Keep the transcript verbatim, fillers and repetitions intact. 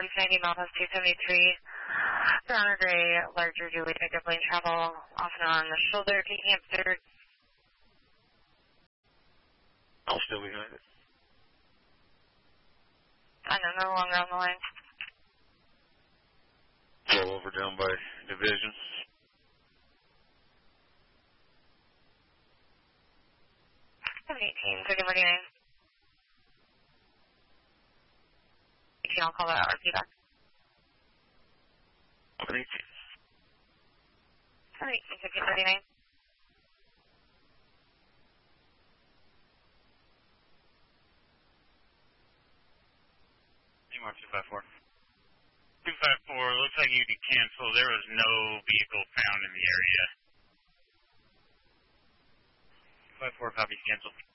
Cincinnati Malpas two seventy-three. Brown or gray, larger dually pickup lane travel, off and on the shoulder, taking up third. I'll still behind it. I know, no longer on the line. Roll over down by division. seven eighteen, thirty forty-nine. eighteen, I'll call that R P back. seven eighteen. seven eighteen, fifteen thirty-nine. Mark two five four. two five four, looks like you could cancel. There was no vehicle found in the area. two five four, copies, cancel.